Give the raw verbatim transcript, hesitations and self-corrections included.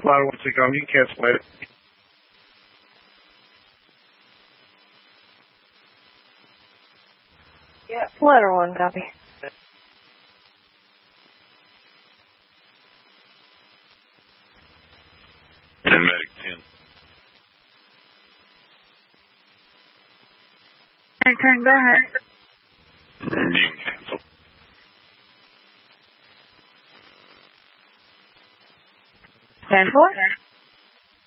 Ladder one, take off. You can cancel it. Yeah, Ladder one, copy. And Medic ten. And turn, go ahead. You can cancel. ten four?